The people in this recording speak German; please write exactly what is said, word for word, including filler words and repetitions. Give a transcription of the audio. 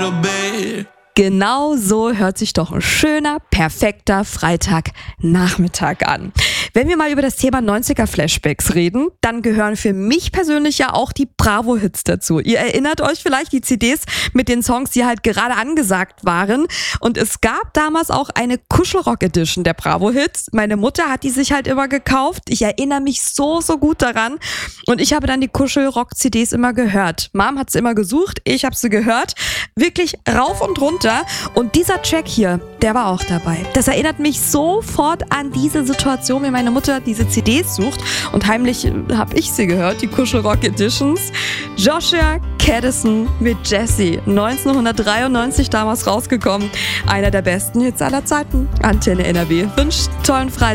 Genau so hört sich doch ein schöner, perfekter Freitagnachmittag an. Wenn wir mal über das Thema neunziger-Flashbacks reden, dann gehören für mich persönlich ja auch die Bravo-Hits dazu. Ihr erinnert euch vielleicht die C Ds mit den Songs, die halt gerade angesagt waren. Und es gab damals auch eine Kuschelrock-Edition der Bravo-Hits. Meine Mutter hat die sich halt immer gekauft. Ich erinnere mich so, so gut daran. Und ich habe dann die Kuschelrock-C Ds immer gehört. Mom hat sie immer gesucht, ich habe sie gehört. Wirklich rauf und runter. Und dieser Track hier, der war auch dabei. Das erinnert mich sofort an diese Situation, wenn meine Mutter diese C Ds sucht. Und heimlich habe ich sie gehört, die Kuschelrock Editions. Joshua Caddison mit Jessie, neunzehnhundertdreiundneunzig damals rausgekommen. Einer der besten Hits aller Zeiten. Antenne N R W wünscht tollen Freitag.